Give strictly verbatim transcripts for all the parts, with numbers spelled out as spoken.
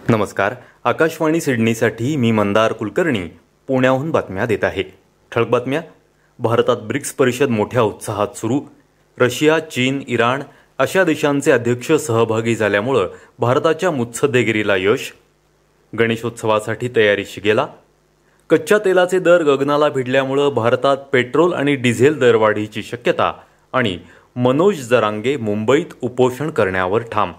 नमस्कार. आकाशवाणी सिडनीसाठी मी मंदार कुलकर्णी पुण्याहून बातम्या देत आहे. ठळक बातम्या. भारतात ब्रिक्स परिषद मोठ्या उत्साहात सुरू. रशिया, चीन, इराण अशा देशांचे अध्यक्ष सहभागी झाल्यामुळं भारताच्या मुत्सद्देगिरीला यश. गणेशोत्सवासाठी तयारी शिगेला. कच्च्या तेलाचे दर गगनाला भिडल्यामुळं भारतात पेट्रोल आणि डिझेल दरवाढीची शक्यता. आणि मनोज जरांगे मुंबईत उपोषण करण्यावर ठाम.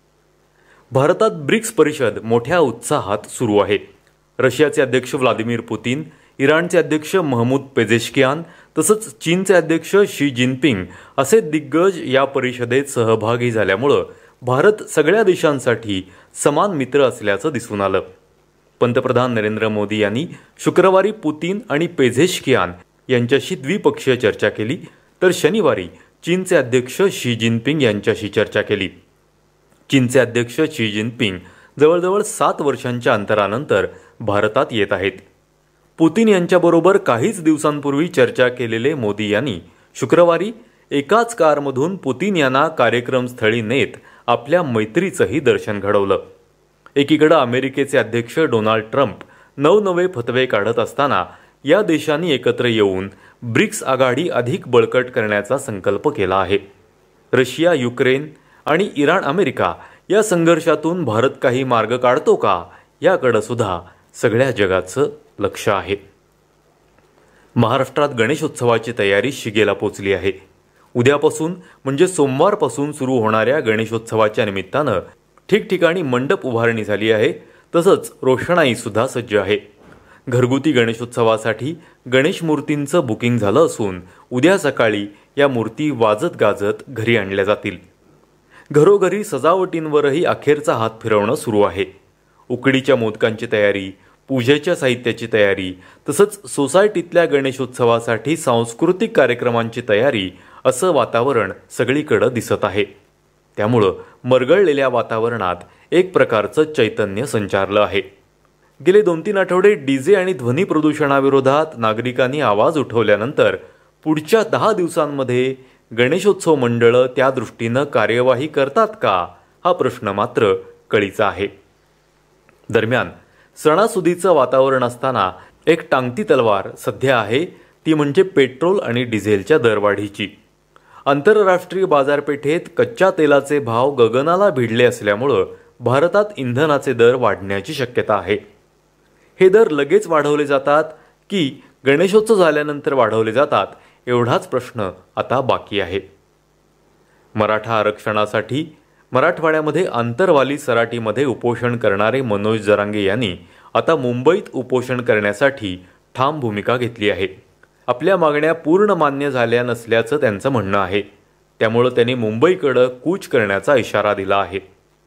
भारतात ब्रिक्स परिषद मोठ्या उत्साहात सुरू आहे. रशियाचे अध्यक्ष व्लादिमीर पुतीन, इराणचे अध्यक्ष महमूद पेजेशकियान तसंच चीनचे अध्यक्ष शी जिनपिंग असे दिग्गज या परिषदेत सहभागी झाल्यामुळं भारत सगळ्या देशांसाठी समान मित्र असल्याचं दिसून आलं. पंतप्रधान नरेंद्र मोदी यांनी शुक्रवारी पुतीन आणि पेजेशकियान यांच्याशी द्विपक्षीय चर्चा केली, तर शनिवारी चीनचे अध्यक्ष शी जिनपिंग यांच्याशी चर्चा केली. चीनचे अध्यक्ष शी जिनपिंग जवळजवळ सात वर्षांच्या अंतरानंतर भारतात येत आहेत. पुतीन यांच्याबरोबर काहीच दिवसांपूर्वी चर्चा केलेले मोदी यांनी शुक्रवारी एकाच कारमधून पुतीन यांना कार्यक्रमस्थळी नेत आपल्या मैत्रीचंही दर्शन घडवलं. एकीकडे अमेरिकेचे अध्यक्ष डोनाल्ड ट्रम्प नवनवे फतवे काढत असताना या देशांनी एकत्र येऊन ब्रिक्स आघाडी अधिक बळकट करण्याचा संकल्प केला आहे. रशिया, युक्रेन आणि इराण अमेरिका या संघर्षातून भारत काही मार्ग काढतो का याकडे सुद्धा सगळ्या जगाचं लक्ष आहे. महाराष्ट्रात गणेशोत्सवाची तयारी शिगेला पोचली आहे. उद्यापासून म्हणजे सोमवारपासून सुरू होणाऱ्या गणेशोत्सवाच्या निमित्तानं ठिकठिकाणी मंडप उभारणी झाली आहे. तसंच रोषणाई सुद्धा सज्ज आहे. घरगुती गणेशोत्सवासाठी गणेश मूर्तींचं बुकिंग झालं असून उद्या सकाळी या मूर्ती वाजत गाजत घरी आणल्या जातील. घरोघरी सजावटींवरही अखेरचा हात फिरवणं सुरू आहे. उकडीच्या मोदकांची तयारी, पूजेच्या साहित्याची तयारी तसंच सोसायटीतल्या गणेशोत्सवासाठी सांस्कृतिक कार्यक्रमांची तयारी असं वातावरण सगळीकडे दिसत आहे. त्यामुळं मरगळलेल्या वातावरणात एक प्रकारचं चैतन्य संचारलं आहे. गेले दोन तीन आठवडे डीजे आणि ध्वनी प्रदूषणाविरोधात नागरिकांनी आवाज उठवल्यानंतर पुढच्या दहा दिवसांमध्ये गणेशोत्सव मंडळं त्या दृष्टीनं कार्यवाही करतात का हा प्रश्न मात्र कळीचा आहे. दरम्यान सणासुदीचं वातावरण असताना एक टांगती तलवार सध्या आहे, ती म्हणजे पेट्रोल आणि डिझेलच्या दरवाढीची. आंतरराष्ट्रीय बाजारपेठेत कच्च्या तेलाचे भाव गगनाला भिडले असल्यामुळं भारतात इंधनाचे दर वाढण्याची शक्यता आहे. हे दर लगेच वाढवले जातात की गणेशोत्सव झाल्यानंतर वाढवले जातात एवढाच प्रश्न आता बाकी आहे. मराठा आरक्षणासाठी मराठवाड्यामध्ये आंतरवाली सराटीमध्ये उपोषण करणारे मनोज जरांगे यांनी आता मुंबईत उपोषण करण्यासाठी ठाम भूमिका घेतली आहे. आपल्या मागण्या पूर्ण मान्य झाल्या नसल्याचं त्यांचं म्हणणं आहे. त्यामुळं त्यांनी मुंबईकडे कूच करण्याचा इशारा दिला आहे.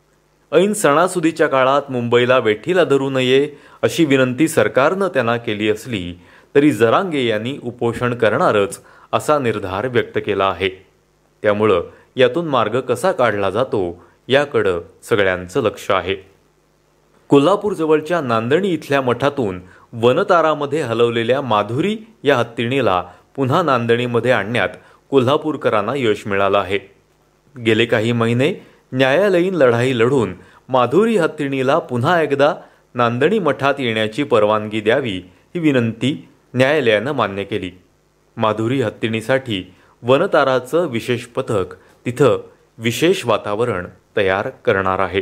ऐन सणासुदीच्या काळात मुंबईला वेठीला धरू नये अशी विनंती सरकारनं त्यांना केली असली तरी जरांगे यांनी उपोषण करणारच असा निर्धार व्यक्त केला आहे. त्यामुळं यातून मार्ग कसा काढला जातो याकडं सगळ्यांचं लक्ष आहे. कोल्हापूर जवळच्या नांदणी इथल्या मठातून वनतारामध्ये हलवलेल्या माधुरी या हत्तीणीला पुन्हा नांदणीमध्ये आणण्यात कोल्हापूरकरांना यश मिळालं आहे. गेले काही महिने न्यायालयीन लढाई लढून माधुरी हत्तीणीला पुन्हा एकदा नांदणी मठात येण्याची परवानगी द्यावी ही विनंती न्यायालयानं मान्य केली. माधुरी हत्तीणीसाठी वनताराचं विशेष पथक तिथं विशेष वातावरण तयार करणार आहे.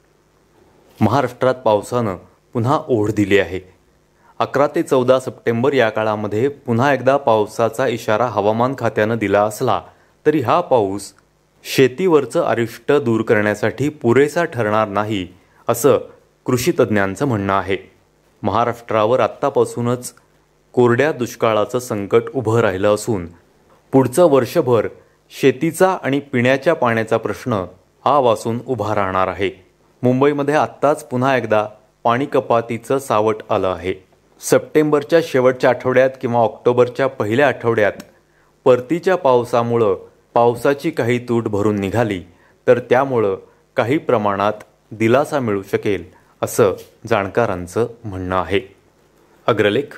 महाराष्ट्रात पावसानं पुन्हा ओढ दिली आहे. अकरा ते चौदा सप्टेंबर या काळामध्ये पुन्हा एकदा पावसाचा इशारा हवामान खात्यानं दिला असला तरी हा पाऊस शेतीवरचं अरिष्ट दूर करण्यासाठी पुरेसा ठरणार नाही असं कृषी तज्ज्ञांचं म्हणणं आहे. महाराष्ट्रावर आत्तापासूनच कोरड्या दुष्काळाचं संकट उभं राहिलं असून पुढचं वर्षभर शेतीचा आणि पिण्याच्या पाण्याचा प्रश्न हा वासून उभा राहणार आहे. मुंबईमध्ये आत्ताच पुन्हा एकदा पाणी कपातीचं सावट आलं आहे. सप्टेंबरच्या शेवटच्या आठवड्यात किंवा ऑक्टोबरच्या पहिल्या आठवड्यात परतीच्या पावसामुळं पावसाची काही तूट भरून निघाली तर त्यामुळं काही प्रमाणात दिलासा मिळू शकेल असं जाणकारांचं म्हणणं आहे. अग्रलेख.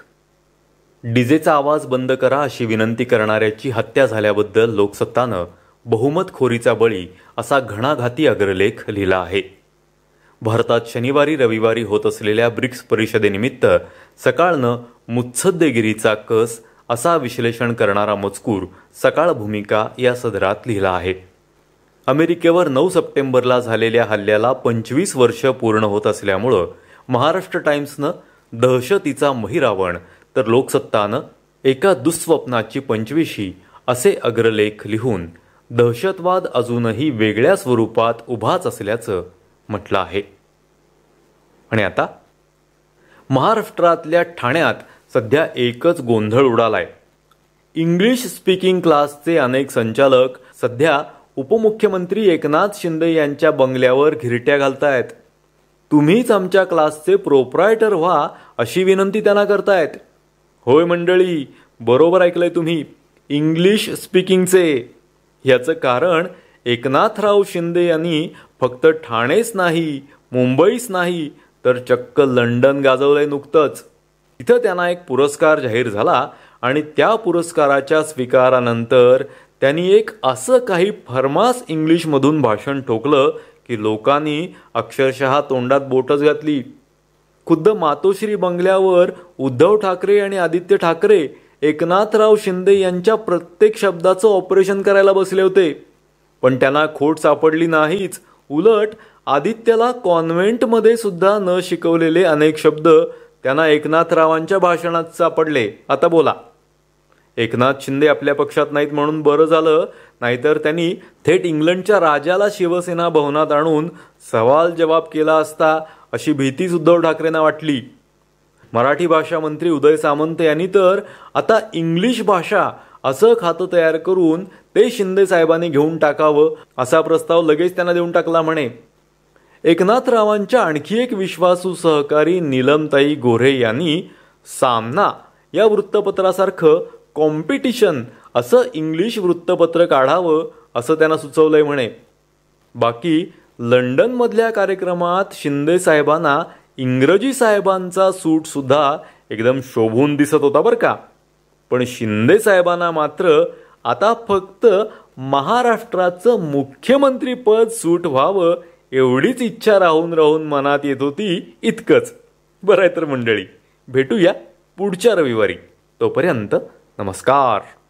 डीजेचा आवाज बंद करा अशी विनंती करणाऱ्याची हत्या झाल्याबद्दल लोकसत्तानं बहुमतखोरीचा बळी असा घणाघाती अग्रलेख लिहिला आहे. भारतात शनिवारी रविवारी होत असलेल्या ब्रिक्स परिषदेनिमित्त सकाळनं मुत्सद्देगिरीचा कस असा विश्लेषण करणारा मजकूर सकाळ भूमिका या सदरात लिहिला आहे. अमेरिकेवर नऊ सप्टेंबरला झालेल्या हल्ल्याला पंचवीस वर्ष पूर्ण होत असल्यामुळं महाराष्ट्र टाइम्सनं दहशतीचा महिरावण तर लोकसत्तानं एका दुःस्वप्नाची पंचवीशी असे अग्रलेख लिहून दहशतवाद अजूनही वेगळ्या स्वरूपात उभाच असल्याचं म्हटलं आहे. आणि आता महाराष्ट्रातल्या ठाण्यात सध्या एकच गोंधळ उडालाय. इंग्लिश स्पीकिंग क्लासचे अनेक संचालक सध्या उपमुख्यमंत्री एकनाथ शिंदे यांच्या बंगल्यावर घिरट्या घालतायत. तुम्हीच आमच्या क्लासचे प्रोप्रायटर व्हा अशी विनंती त्यांना करतायत. होय मंडळी, बरोबर ऐकलंय तुम्ही, इंग्लिश स्पीकिंगचे. याचं कारण एकनाथराव शिंदे यांनी फक्त ठाणेच नाही, मुंबईच नाही तर चक्क लंडन गाजवलंय नुकतंच. तिथं त्यांना एक पुरस्कार जाहीर झाला आणि त्या पुरस्काराच्या स्वीकारानंतर त्यांनी एक असं काही फर्मास इंग्लिशमधून भाषण ठोकलं की लोकांनी अक्षरशः तोंडात बोटच घातली. खुद्द मातोश्री बंगल्यावर उद्धव ठाकरे आणि आदित्य ठाकरे एकनाथराव शिंदे यांच्या प्रत्येक शब्दाचं ऑपरेशन करायला बसले होते. पण त्यांना खोट सापडली नाहीच. उलट आदित्यला कॉन्व्हेंटमध्ये सुद्धा न शिकवलेले अनेक शब्द त्यांना एकनाथरावांच्या भाषणात सापडले. आता बोला, एकनाथ शिंदे आपल्या पक्षात नाहीत म्हणून बरं झालं, नाहीतर त्यांनी थेट इंग्लंडच्या राजाला शिवसेना भवनात आणून सवाल जवाब केला असता अशी भीतीच उद्धव ठाकरेंना वाटली. मराठी भाषा मंत्री उदय सामंत यांनी तर आता इंग्लिश भाषा असं खातं तयार करून ते शिंदे साहेबांनी घेऊन टाकावं असा प्रस्ताव लगेच त्यांना देऊन टाकला म्हणे. एकनाथरावांच्या आणखी एक विश्वासू सहकारी नीलमताई गोऱ्हे यांनी सामना या वृत्तपत्रासारखं कॉम्पिटिशन असं इंग्लिश वृत्तपत्र काढावं असं त्यांना सुचवलंय म्हणे. बाकी लंडनमधल्या कार्यक्रमात शिंदे साहेबांना इंग्रजी साहेबांचा सूट सुद्धा एकदम शोभून दिसत होता बरं का. पण शिंदे साहेबांना मात्र आता फक्त महाराष्ट्राचं मुख्यमंत्रीपद सूट व्हावं एवढीच इच्छा राहून राहून मनात येत होती, इतकंच. बरं आहे तर मंडळी, भेटूया पुढच्या रविवारी. तोपर्यंत नमस्कार.